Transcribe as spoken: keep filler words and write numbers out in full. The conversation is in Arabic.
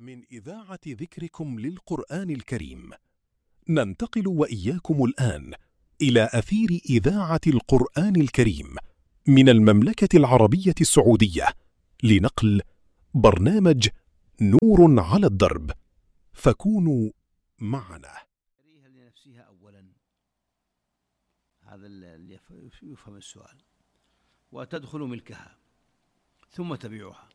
من إذاعة ذكركم للقرآن الكريم، ننتقل وإياكم الآن إلى أثير إذاعة القرآن الكريم من المملكة العربية السعودية لنقل برنامج نور على الدرب، فكونوا معنا. لنفسها أولا، هذا اللي يفهم السؤال، وتدخل ملكها ثم تبيعها.